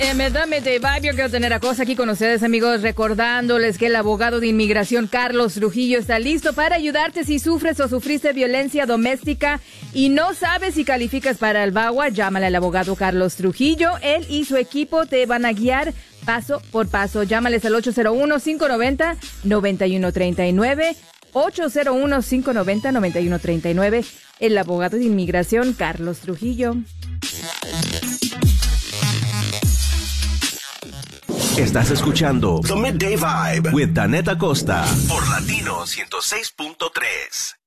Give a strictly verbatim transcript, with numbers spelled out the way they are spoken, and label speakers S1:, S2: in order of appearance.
S1: Eh, me da, me de vibe. Yo quiero tener a cosa aquí con ustedes, amigos, recordándoles que el abogado de inmigración Carlos Trujillo está listo para ayudarte si sufres o sufriste violencia doméstica y no sabes si calificas para el V A W A. Llámale al abogado Carlos Trujillo. Él y su equipo te van a guiar paso por paso. Llámales al ocho cero uno, cinco nueve cero, nueve uno tres nueve. ocho cero uno, cinco nueve cero, nueve uno tres nueve. El abogado de inmigración Carlos Trujillo.
S2: Estás escuchando
S3: The Midday Vibe
S2: with Danette Acosta
S3: por Latino ciento seis punto tres.